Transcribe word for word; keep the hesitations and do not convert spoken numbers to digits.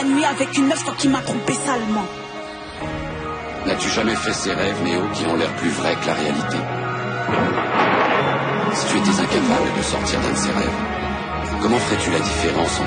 nuit avec une meuf qui m'a trompé salement. N'as-tu jamais fait ces rêves, Néo, qui ont l'air plus vrais que la réalité? Si tu étais incapable de sortir d'un de ces rêves, comment ferais-tu la différence entre